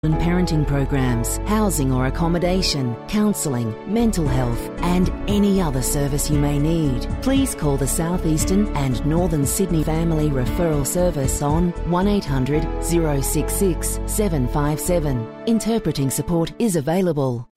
and parenting programs, housing or accommodation, counselling, mental health and any other service you may need. Please call the South Eastern and Northern Sydney Family Referral Service on 1800 066 757. Interpreting support is available.